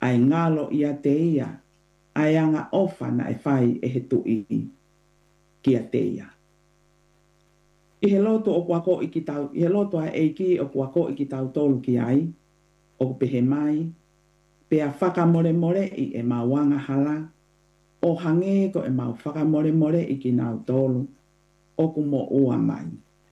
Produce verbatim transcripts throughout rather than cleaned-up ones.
ai ngalo ia te ia, ai anga ofa na e whai e he tui kia te ia. I he loto o kuako i ki tau, i he loto a eiki o kuako i ki tau tolu ki ai, o pehe mai, pea whakamore more i e mawanga hala, o hange ko e mau whakamore more i ki nau tolu, o ku mo ua mai.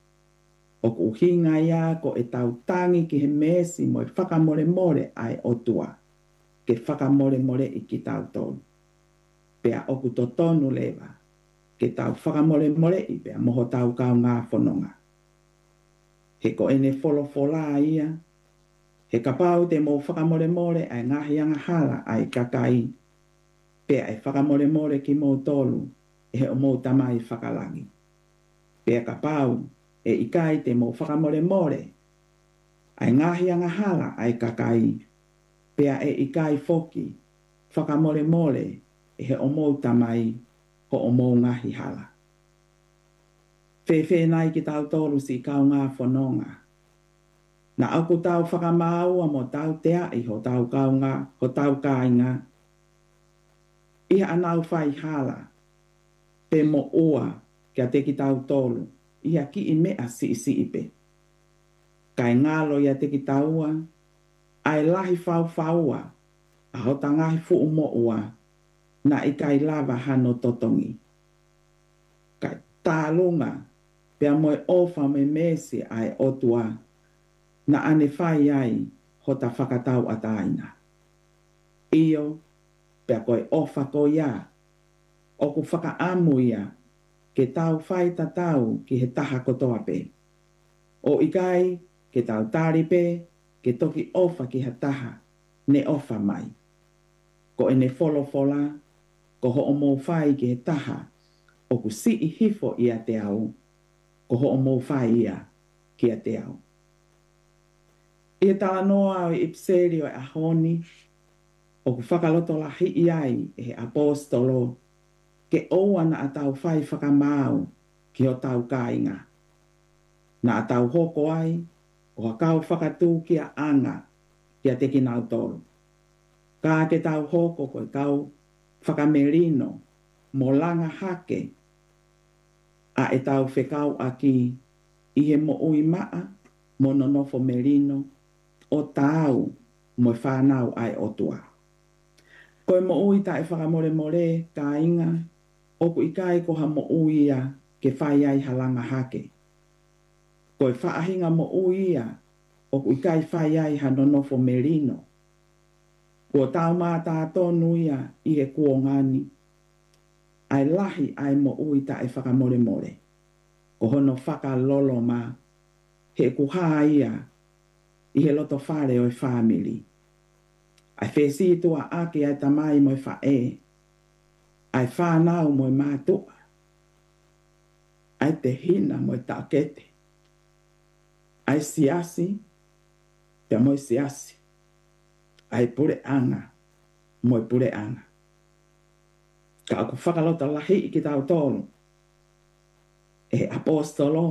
O ku hinga ia ko e tau tangi ki he mesi mo e whakamore more ai o tua, ke whakamore more i ki tau tolu. Pea o ku totonu lewa, ke tau whakamore more i pea moho tau kau ngā whanonga. He ko ene wholo whola ia, he kapau te mo whakamore more ai ngahi anga hala ai kakai, pea e whakamore more ki mo tolu, e he o mo tamai whakalangi. Pea kapau e ikai te mo whakamore more, ai ngahi anga hala ai kakai, pea e ikai foki, whakamore more, e he o mo tamai, ho o mo ngahi hala. Whewhe nai ki tau tolu si kau ngā whanonga. Na aku tau whakamāua mo tau tea i ho tau kau ngā, ho tau kāinga. Iha anau whai hala, pe mo ua kia te ki tau tolu, iha ki i mea si i si ipe. Kai ngalo ia te ki taua, ai lahi whau whaua, a ho tangahi fu mo ua, na i kai lava hano totongi. Kai tālunga, pea moe ofa me mesi ai otua, na ane whai ai ho ta whakatau ataina. Iyo, pea koe ofa ko ia, o ku whakaamu ia, ke tau whai tatau ki he taha kotoa pe. O ikai, ke tau tāri pe, ke toki ofa ki he taha, ne ofa mai. Ko ene wholo whola, ko ho o mō whai ki he taha, o ku si i hifo ia te au, ko ho o mō whai ia ki a te au. I he tala noa o ipseri o e ahoni, o ku whakaloto la hi iai e he apostolo, ke oua na atau whai whakamau ki o tau kāinga. Na atau hoko ai, o hakau whakatū ki a anga ki a teki nau tolu. Kā ke tau hoko ko e kau whakamerino, mo langa hake, a e tau whekau aki i he mo ui maa, mo nonofo merino, o tau mo e whanau ai o tua. Ko e mo ui ta e whakamore more ka inga, o ku ikai ko ha mo ui ia ke whai ai halanga hake. Ko e whaahinga mo ui ia, o ku ikai whai ai ha nonofo merino. Ko tau mā tātonu ia i he kuongani, ai lahi ai mo ui ta e whakamore more. Ko hono whakalolo mā, he kuha ia, i he loto whare o e whamili. Ai whesi tua ake ai tamai mo e whae, ai whanau mo e mātua, ai te hina mo e tākete, ai siasi, te mo e siasi, ai pure anga, mo e pure anga. Ka aku whakalota lahi i ki tau tolu, e apostolo,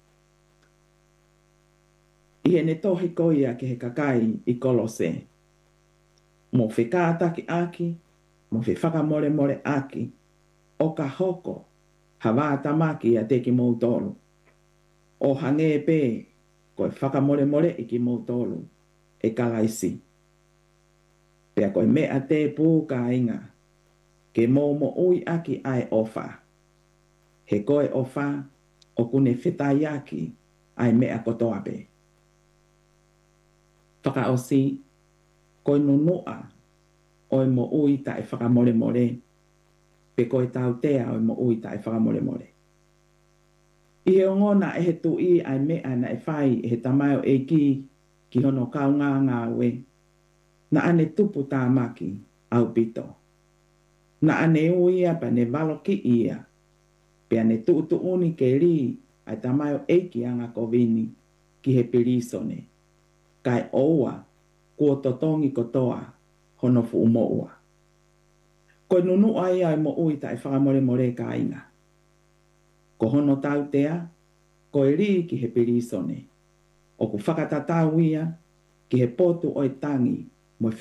i he ne tohi koia ki he kakai i kolose. Mo whekātaki aki, mo whi whakamore more aki, o ka hoko, hawa tamaki a te ki mautolu. O hange pē, koe whakamore more i ki mautolu, e kalaisi. Pea koe mea te pū ka inga, ke mō mo ui aki ai ofa. He koe ofa, o kune whetai aki, ai mea kotoa pē. Whakaosi, koe nunua, oi mo ui ta e whakamore more, pe koe tau tea oi mo ui ta e whakamore more. I he ongona e he tui ai mea na e whai e he tamayo e ki, ki hono kau ngā ngā we, na ane tupu tā maki au pito. Na ane uia pa ne valo ki ia, pe ane tu tu uni ke ri ai tamayo e ki anga kovini ki he pirisone. Kai oua, kua totongi kotoa, hono fu umoua. Ko nunu ai ai mo ui ta e whakamore more ka inga. Ko hono tau tea, ko e ri ki he pirisone. O ku whakatatau ia, ki he potu o e tangi,